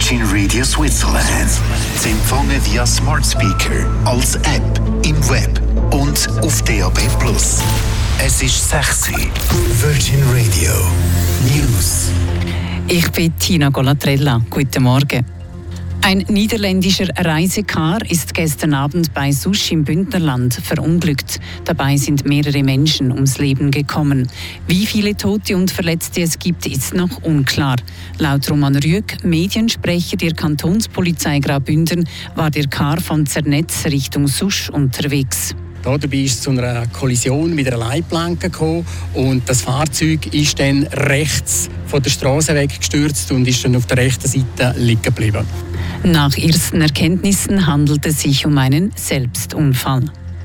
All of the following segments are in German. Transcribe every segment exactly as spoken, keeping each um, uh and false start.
Virgin Radio Switzerland. Sie empfangen via Smart Speaker, als App, im Web und auf D A B plus. Es ist sechs Uhr. Virgin Radio News. Ich bin Tina Golatrella. Guten Morgen. Ein niederländischer Reisekar ist gestern Abend bei Susch im Bündnerland verunglückt. Dabei sind mehrere Menschen ums Leben gekommen. Wie viele Tote und Verletzte es gibt, ist noch unklar. Laut Roman Rüegg, Mediensprecher der Kantonspolizei Graubünden, war der Car von Zernetz Richtung Susch unterwegs. Dabei ist es zu einer Kollision mit einer Leitplanke gekommen und das Fahrzeug ist dann rechts von der Straße weggestürzt und ist dann auf der rechten Seite liegen geblieben. Nach ersten Erkenntnissen handelt es sich um einen Selbstunfall.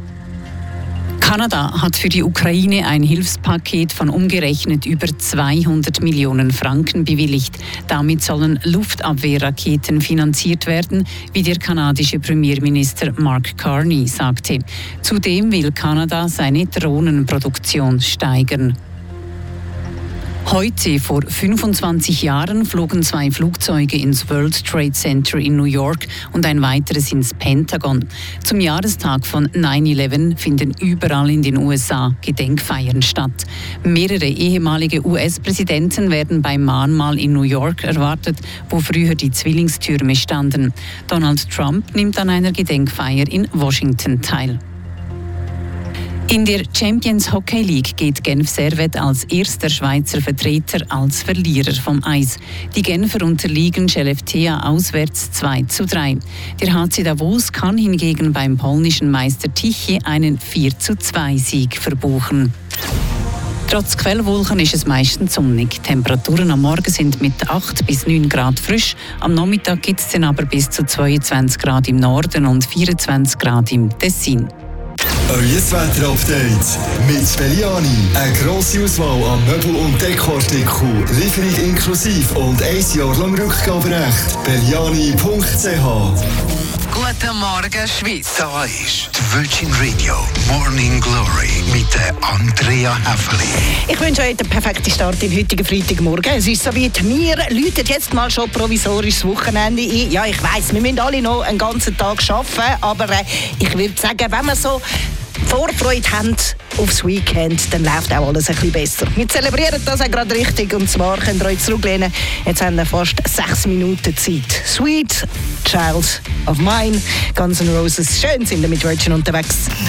Kanada hat für die Ukraine ein Hilfspaket von umgerechnet über zweihundert Millionen Franken bewilligt. Damit sollen Luftabwehrraketen finanziert werden, wie der kanadische Premierminister Mark Carney sagte. Zudem will Kanada seine Drohnenproduktion steigern. Heute vor fünfundzwanzig Jahren flogen zwei Flugzeuge ins World Trade Center in New York und ein weiteres ins Pentagon. Zum Jahrestag von neun elf finden überall in den U S A Gedenkfeiern statt. Mehrere ehemalige U S-Präsidenten werden beim Mahnmal in New York erwartet, wo früher die Zwillingstürme standen. Donald Trump nimmt an einer Gedenkfeier in Washington teil. In der Champions Hockey League geht Genf Servette als erster Schweizer Vertreter als Verlierer vom Eis. Die Genfer unterliegen Skellefteå auswärts zwei zu drei. Der H C Davos kann hingegen beim polnischen Meister Tichy einen vier zu zwei Sieg verbuchen. Trotz Quellwolken ist es meistens sonnig. Die Temperaturen am Morgen sind mit acht bis neun Grad frisch. Am Nachmittag gibt es dann aber bis zu zweiundzwanzig Grad im Norden und vierundzwanzig Grad im Tessin. Euer Wetter-Update mit Belliani. Eine grosse Auswahl an Möbel- und Dekoartikeln, Lieferung inklusive und ein Jahr lang Rückgaberecht. Belliani punkt c h. Guten Morgen, Schweiz. Da ist die Virgin Radio Morning Glory mit der Andrea Häfeli. Ich wünsche euch den perfekten Start im heutigen Freitagmorgen. Es ist soweit, wir läuten jetzt mal schon provisorisches Wochenende ein. Ja, ich weiss, wir müssen alle noch einen ganzen Tag arbeiten, aber äh, ich würde sagen, wenn wir so Vorfreude haben aufs Weekend, dann läuft auch alles ein bisschen besser. Wir zelebrieren das auch gerade richtig und zwar könnt ihr euch zurücklehnen. Jetzt haben wir fast sechs Minuten Zeit. Sweet Child of Mine, Guns N' Roses, schön sind wir mit Virgin unterwegs.